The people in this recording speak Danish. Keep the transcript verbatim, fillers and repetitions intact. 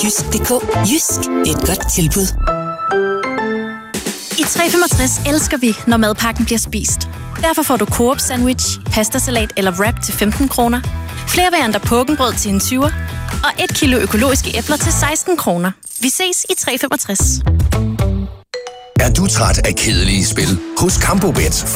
Jysk punktum d k. Jysk, det er et godt tilbud. I tre femogtres elsker vi, når madpakken bliver spist. Derfor får du Coop sandwich, pastasalat eller wrap til femten kroner, flere varianter pukkenbrød til en tyver og et kilo økologiske æbler til seksten kroner. Vi ses i tre femogtres. Er du træt af kedelige spil? Hos CampoBet